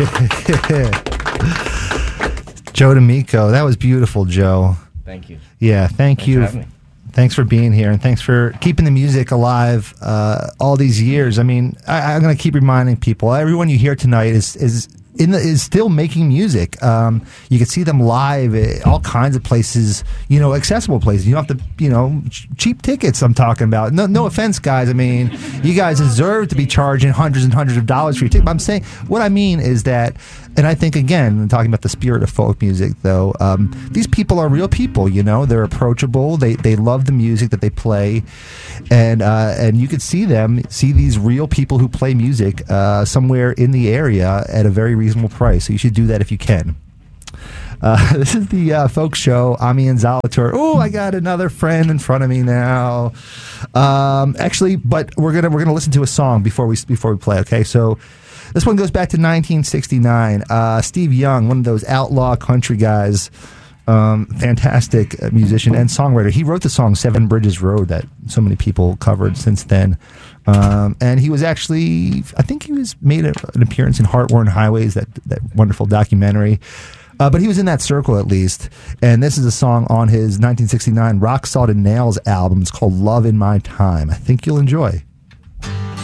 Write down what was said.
Joe D'Amico. That was beautiful, Joe. Thank you. Yeah, thanks you. For having me. Thanks for being here, and thanks for keeping the music alive all these years. I mean, I'm going to keep reminding people. Everyone you hear tonight is still making music. You can see them live at all kinds of places, accessible places. You don't have to, cheap tickets I'm talking about. No offense, guys. I mean, you guys deserve to be charging hundreds and hundreds of dollars for your ticket. But I'm saying, what I mean is that, and I think, again, talking about the spirit of folk music, though, these people are real people, They're approachable. They love the music that they play. And you could see these real people who play music somewhere in the area at a very reasonable price. So you should do that if you can. This is the folk show. I'm Ian Zalator. Oh, I got another friend in front of me now. Actually, but we're gonna listen to a song before we play. Okay, so this one goes back to 1969. Steve Young, one of those outlaw country guys, fantastic musician and songwriter. He wrote the song Seven Bridges Road that so many people covered since then. And he was actually, I think he was made an appearance in Heartworn Highways, that wonderful documentary. But he was in that circle at least. And this is a song on his 1969 Rock Salt and Nails album. It's called Love in My Time. I think you'll enjoy.